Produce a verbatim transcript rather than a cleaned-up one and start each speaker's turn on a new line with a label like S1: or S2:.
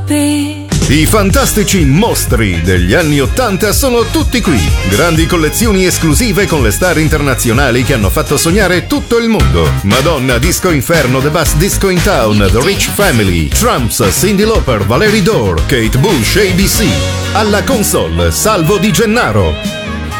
S1: be.
S2: I fantastici mostri degli anni ottanta sono tutti qui. Grandi collezioni esclusive con le star internazionali che hanno fatto sognare tutto il mondo. Madonna, Disco Inferno, The Best Disco in Town, The Rich Family, Trumps, Cyndi Lauper, Valerie Dore, Kate Bush, A B C. Alla console, Salvo Di Gennaro.